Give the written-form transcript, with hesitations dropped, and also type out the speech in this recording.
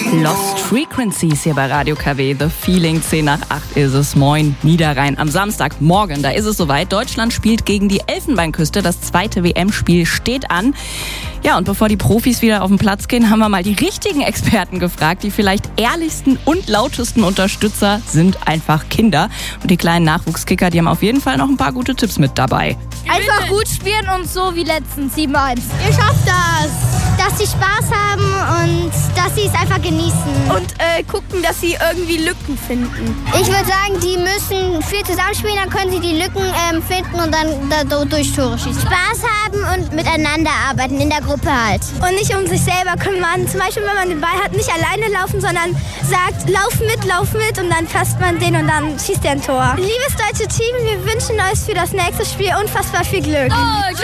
Lost Frequencies hier bei Radio KW. The Feeling, 10 nach 8 ist es. Moin, Niederrhein. Am Samstagmorgen, da ist es soweit. Deutschland spielt gegen die Elfenbeinküste. Das zweite WM-Spiel steht an. Ja, und bevor die Profis wieder auf den Platz gehen, haben wir mal die richtigen Experten gefragt. Die vielleicht ehrlichsten und lautesten Unterstützer sind einfach Kinder. Und die kleinen Nachwuchskicker, die haben auf jeden Fall noch ein paar gute Tipps mit dabei. Einfach gut spielen und so wie letztens 7-1. Ihr schafft das! Dass sie Spaß haben und dass sie es einfach genießen. Und gucken, dass sie irgendwie Lücken finden. Ich würde sagen, die müssen viel zusammenspielen, dann können sie die Lücken finden und dann durch Tore schießen. Spaß haben und miteinander arbeiten, in der Gruppe halt. Und nicht um sich selber kümmern. Zum Beispiel, wenn man den Ball hat, nicht alleine laufen, sondern sagt, lauf mit und dann fasst man den und dann schießt er ein Tor. Liebes deutsche Team, wir wünschen euch für das nächste Spiel unfassbar viel Glück.